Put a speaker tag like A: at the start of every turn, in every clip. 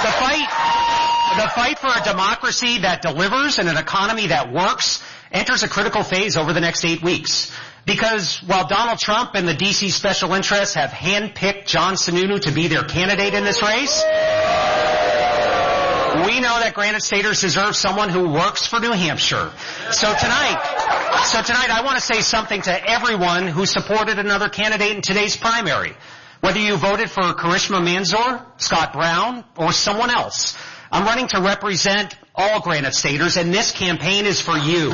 A: The fight for a democracy that delivers and an economy that works enters a critical phase over the next 8 weeks. Because while Donald Trump and the D.C. special interests have handpicked John Sununu to be their candidate in this race, we know that Granite Staters deserve someone who works for New Hampshire. So tonight I want to say something to everyone who supported another candidate in today's primary. Whether you voted for Karishma Manzoor, Scott Brown, or someone else, I'm running to represent all Granite Staters, and this campaign is for you.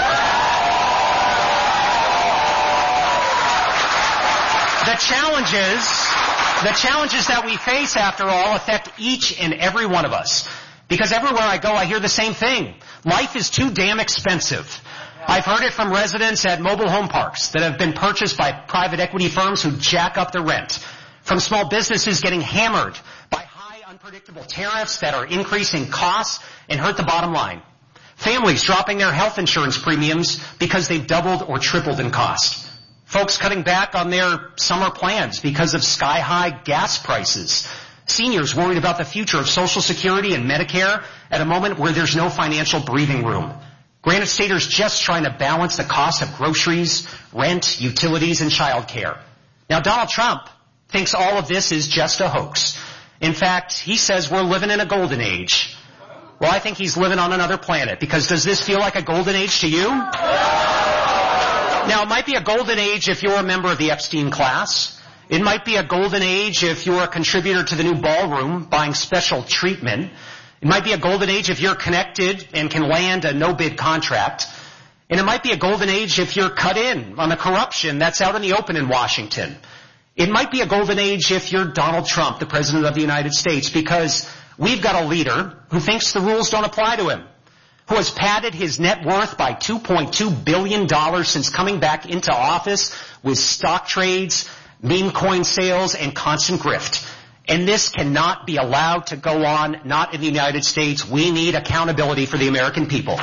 A: The challenges that we face, after all, affect each and every one of us. Because everywhere I go, I hear the same thing. Life is too damn expensive. I've heard it from residents at mobile home parks that have been purchased by private equity firms who jack up the rent. From small businesses getting hammered by high unpredictable tariffs that are increasing costs and hurt the bottom line. Families dropping their health insurance premiums because they've doubled or tripled in cost. Folks cutting back on their summer plans because of sky-high gas prices. Seniors worried about the future of Social Security and Medicare at a moment where there's no financial breathing room. Granite Staters just trying to balance the cost of groceries, rent, utilities, and childcare. Now, Donald Trump thinks all of this is just a hoax. In fact, he says we're living in a golden age. Well, I think he's living on another planet, because does this feel like a golden age to you? Now, it might be a golden age if you're a member of the Epstein class. It might be a golden age if you're a contributor to the new ballroom buying special treatment. It might be a golden age if you're connected and can land a no-bid contract. And it might be a golden age if you're cut in on the corruption that's out in the open in Washington. It might be a golden age if you're Donald Trump, the President of the United States, because we've got a leader who thinks the rules don't apply to him, who has padded his net worth by $2.2 billion since coming back into office with stock trades, meme coin sales, and constant grift. And this cannot be allowed to go on, not in the United States. We need accountability for the American people.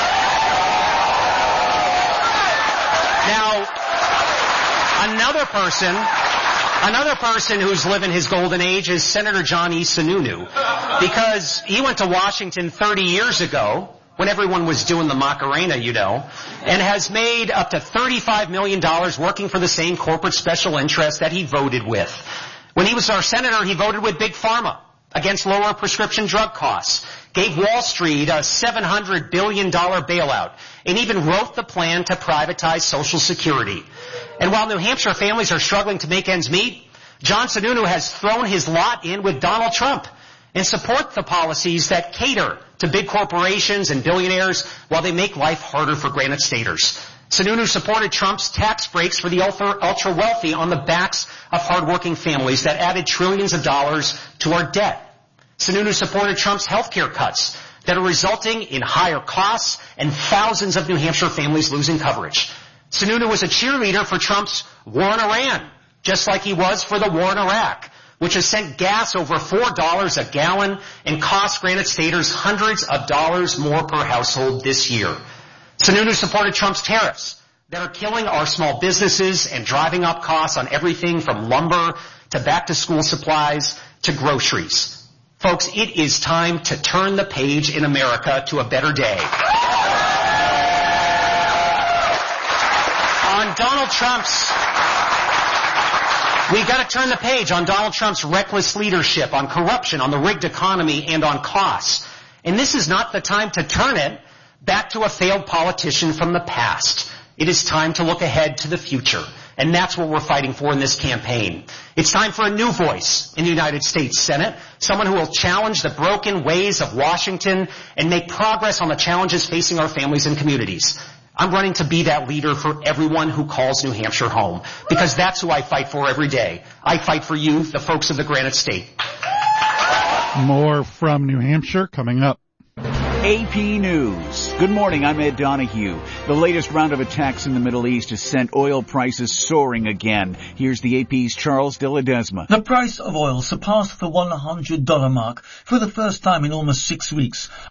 A: Now, another person who's living his golden age is Senator John E. Sununu, because he went to Washington 30 years ago, when everyone was doing the Macarena, you know, and has made up to $35 million working for the same corporate special interest that he voted with. When he was our senator, he voted with Big Pharma against lower prescription drug costs, gave Wall Street a $700 billion bailout, and even wrote the plan to privatize Social Security. And while New Hampshire families are struggling to make ends meet, John Sununu has thrown his lot in with Donald Trump and support the policies that cater to big corporations and billionaires while they make life harder for Granite Staters. Sununu supported Trump's tax breaks for the ultra-wealthy on the backs of hardworking families that added trillions of dollars to our debt. Sununu supported Trump's health care cuts that are resulting in higher costs and thousands of New Hampshire families losing coverage. Sununu was a cheerleader for Trump's war in Iran, just like he was for the war in Iraq, which has sent gas over $4 a gallon and cost Granite Staters hundreds of dollars more per household this year. Sununu supported Trump's tariffs that are killing our small businesses and driving up costs on everything from lumber to back-to-school supplies to groceries. Folks, it is time to turn the page in America to a better day. We've got to turn the page on Donald Trump's reckless leadership, on corruption, on the rigged economy, and on costs. And this is not the time to turn it back to a failed politician from the past. It is time to look ahead to the future. And that's what we're fighting for in this campaign. It's time for a new voice in the United States Senate, someone who will challenge the broken ways of Washington and make progress on the challenges facing our families and communities. I'm running to be that leader for everyone who calls New Hampshire home, because that's who I fight for every day. I fight for you, the folks of the Granite State.
B: More from New Hampshire coming up.
C: AP News. Good morning, I'm Ed Donahue. The latest round of attacks in the Middle East has sent oil prices soaring again. Here's the AP's Charles de Ledesma.
D: The price of oil surpassed the $100 mark for the first time in almost 6 weeks